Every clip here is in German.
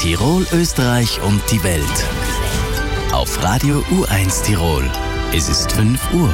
Tirol, Österreich und die Welt. Auf Radio U1 Tirol. Es ist 5 Uhr.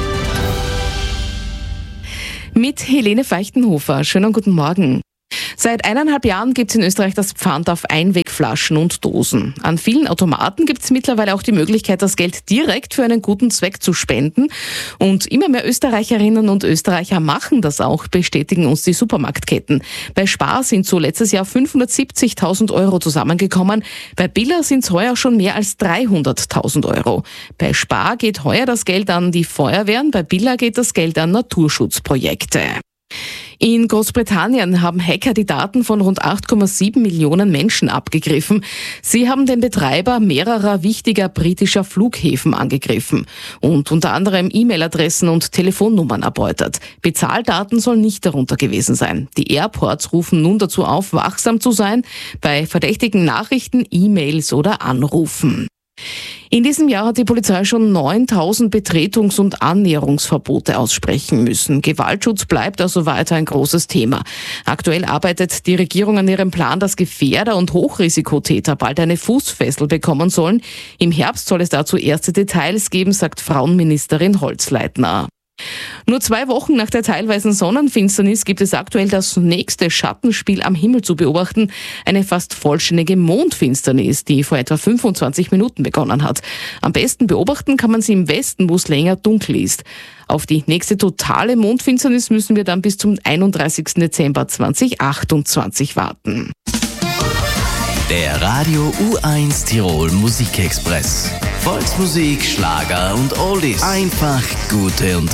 Mit Helene Feichtenhofer. Schönen guten Morgen. Seit 1,5 Jahren gibt es in Österreich das Pfand auf Einwegflaschen und Dosen. An vielen Automaten gibt es mittlerweile auch die Möglichkeit, das Geld direkt für einen guten Zweck zu spenden. Und immer mehr Österreicherinnen und Österreicher machen das auch, bestätigen uns die Supermarktketten. Bei Spar sind so letztes Jahr 570.000 Euro zusammengekommen. Bei Billa sind es heuer schon mehr als 300.000 Euro. Bei Spar geht heuer das Geld an die Feuerwehren, bei Billa geht das Geld an Naturschutzprojekte. In Großbritannien haben Hacker die Daten von rund 8,7 Millionen Menschen abgegriffen. Sie haben den Betreiber mehrerer wichtiger britischer Flughäfen angegriffen und unter anderem E-Mail-Adressen und Telefonnummern erbeutet. Bezahldaten sollen nicht darunter gewesen sein. Die Airports rufen nun dazu auf, wachsam zu sein bei verdächtigen Nachrichten, E-Mails oder Anrufen. In diesem Jahr hat die Polizei schon 9.000 Betretungs- und Annäherungsverbote aussprechen müssen. Gewaltschutz bleibt also weiter ein großes Thema. Aktuell arbeitet die Regierung an ihrem Plan, dass Gefährder und Hochrisikotäter bald eine Fußfessel bekommen sollen. Im Herbst soll es dazu erste Details geben, sagt Frauenministerin Holzleitner. Nur 2 Wochen nach der teilweisen Sonnenfinsternis gibt es aktuell das nächste Schattenspiel am Himmel zu beobachten. Eine fast vollständige Mondfinsternis, die vor etwa 25 Minuten begonnen hat. Am besten beobachten kann man sie im Westen, wo es länger dunkel ist. Auf die nächste totale Mondfinsternis müssen wir dann bis zum 31. Dezember 2028 warten. Der Radio U1 Tirol Musikexpress. Volksmusik, Schlager und Oldies. Einfach gute Unterhaltung.